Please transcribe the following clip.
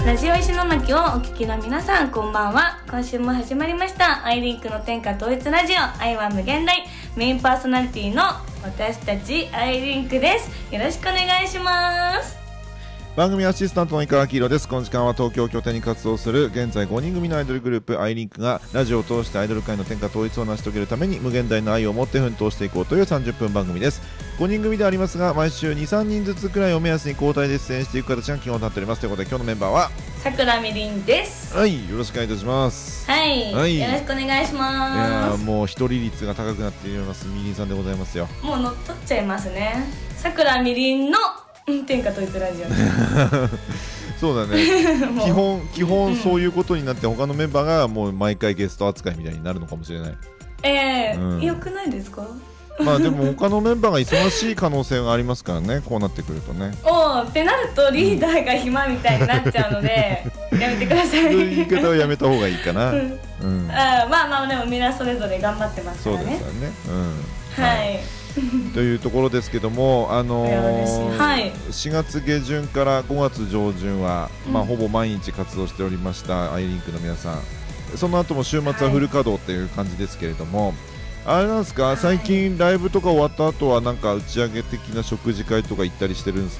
ラジオ石巻をお聞きの皆さん、こんばんは。今週も始まりましたアイリンクの天下統一ラジオ、愛は無限大。メインパーソナリティの私たちアイリンクです。よろしくお願いします。 番組アシスタントの井川明宏です。この時間は東京を拠点に活動する現在5人組のアイドルグループアイリンクがラジオを通してアイドル界の天下統一を成し遂げるために無限大の愛を持って奮闘していこうという30分番組です。5人組でありますが、毎週 2,3 人ずつくらいを目安に交代で出演していく形が基本となっております。ということで今日のメンバーはさくらみりんです。 はい、よろしくお願いいたします。 はい、 はい、 よろしくお願いしいます。 やもう一人率が高くなっているようなすみりんさんでございますよ。 もう乗っ取っちゃいますね。さくらみりんの天下統一ラジオそうだね基本そういうことになって他のメンバーがもう毎回ゲスト扱いみたいになるのかもしれない。 よくないですか？ まあでも他のメンバーが忙しい可能性がありますからね、こうなってくるとね。 ってなるとリーダーが暇みたいになっちゃうので、やめてください。 そういう言い方はやめた方がいいかな。 まあでもみんなそれぞれ頑張ってますからね。 そうですよね。 はいというところですけども、 4 月下旬から5月上旬は、ほぼ毎日活動しておりましたアイリンクの皆さん、その後も週末はフル稼働っていう感じですけれども、あれなんですか、最近ライブとか終わった後はなんか打ち上げ的な食事会とか行ったりしてるんです